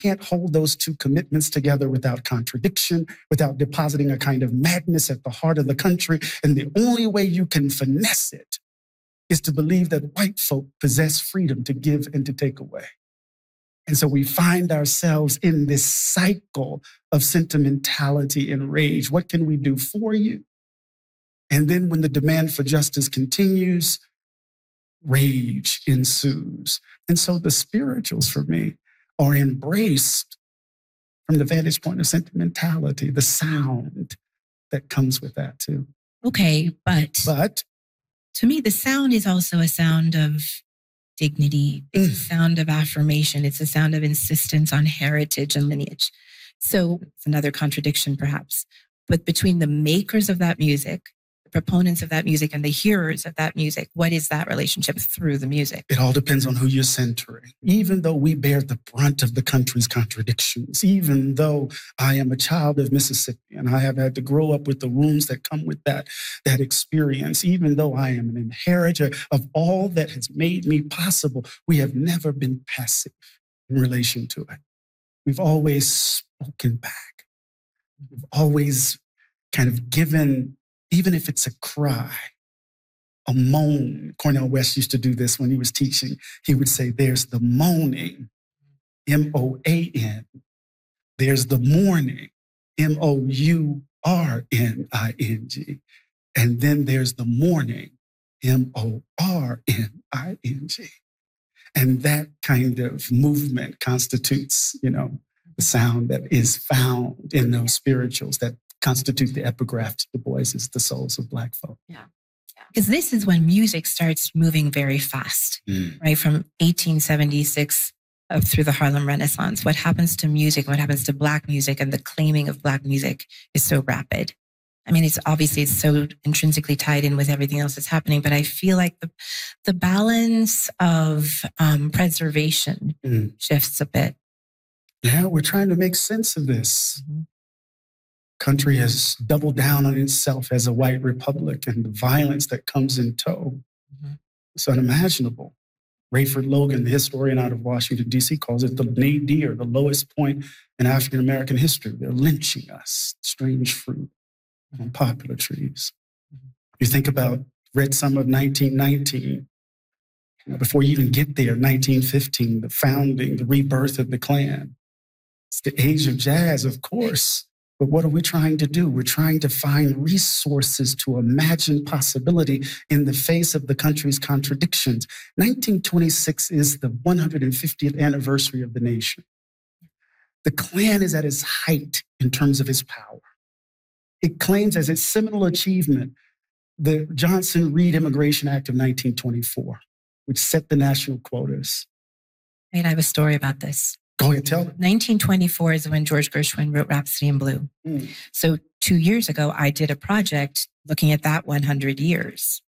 can't hold those two commitments together without contradiction, without depositing a kind of madness at the heart of the country. And the only way you can finesse it is to believe that white folk possess freedom to give and to take away. And so we find ourselves in this cycle of sentimentality and rage. What can we do for you? And then when the demand for justice continues, rage ensues. And so the spirituals for me are embraced from the vantage point of sentimentality, the sound that comes with that too. Okay, But to me, the sound is also a sound of dignity. It's a sound of affirmation. It's a sound of insistence on heritage and lineage. So it's another contradiction, perhaps. But between the makers of that music, the proponents of that music, and the hearers of that music, what is that relationship through the music? it all depends on who you're centering. Even though we bear the brunt of the country's contradictions, even though I am a child of Mississippi and I have had to grow up with the wounds that come with that experience, even though I am an inheritor of all that has made me possible, we have never been passive in relation to it. We've always spoken back. We've always kind of given, even if it's a cry, a moan. Cornel West used to do this when he was teaching. He would say, there's the moaning, M-O-A-N. There's the mourning, M-O-U-R-N-I-N-G. And then there's the mourning, M-O-R-N-I-N-G. And that kind of movement constitutes, the sound that is found in those spirituals that constitute the epigraph to Du Bois's The Souls of Black Folk. Yeah. Because this is when music starts moving very fast, right? From 1876 up through the Harlem Renaissance. What happens to music, what happens to Black music, and the claiming of Black music is so rapid. I mean, it's so intrinsically tied in with everything else that's happening, but I feel like the balance of preservation shifts a bit. Yeah, we're trying to make sense of this. Country has doubled down on itself as a white republic, and the violence that comes in tow. It's unimaginable. Rayford Logan, the historian out of Washington, D.C., calls it the nadir, the lowest point in African-American history. They're lynching us, strange fruit on poplar trees. You think about Red Summer of 1919, before you even get there, 1915, the founding, the rebirth of the Klan. It's the age of jazz, of course. But what are we trying to do? We're trying to find resources to imagine possibility in the face of the country's contradictions. 1926 is the 150th anniversary of the nation. The Klan is at its height in terms of its power. It claims as its seminal achievement the Johnson-Reed Immigration Act of 1924, which set the national quotas. Wait, I have a story about this. Go ahead, tell them. 1924 is when George Gershwin wrote Rhapsody in Blue. So 2 years ago, I did a project looking at that 100 years.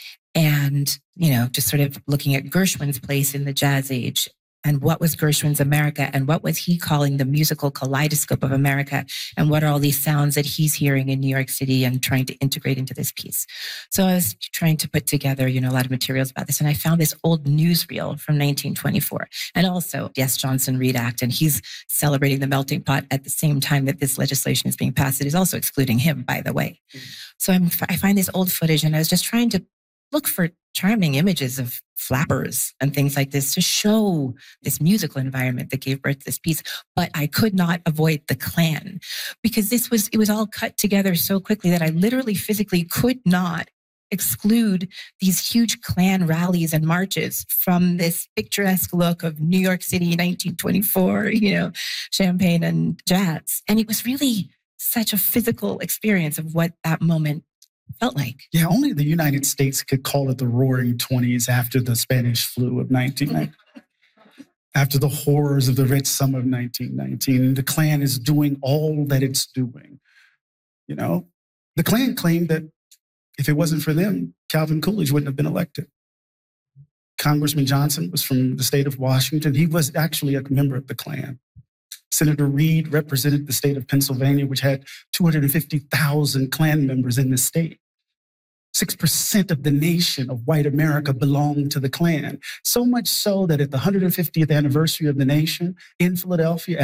And, just sort of looking at Gershwin's place in the jazz age and what was Gershwin's America and what was he calling the musical kaleidoscope of America and what are all these sounds that he's hearing in New York City and trying to integrate into this piece. So I was trying to put together, a lot of materials about this, and I found this old newsreel from 1924 and also, yes, Johnson-Reed Act, and he's celebrating the melting pot at the same time that this legislation is being passed. It is also excluding him, by the way. So I find this old footage and I was just trying to look for charming images of flappers and things like this to show this musical environment that gave birth to this piece. But I could not avoid the Klan because it was all cut together so quickly that I literally physically could not exclude these huge Klan rallies and marches from this picturesque look of New York City, 1924, champagne and jazz. And it was really such a physical experience of what that moment felt like. Yeah, only the United States could call it the Roaring 20s after the Spanish flu of 1919. After the horrors of the Red Summer of 1919. The Klan is doing all that it's doing. The Klan claimed that if it wasn't for them, Calvin Coolidge wouldn't have been elected. Congressman Johnson was from the state of Washington. He was actually a member of the Klan. Senator Reed represented the state of Pennsylvania, which had 250,000 Klan members in the state. 6% of the nation of white America belonged to the Klan. So much so that at the 150th anniversary of the nation in Philadelphia,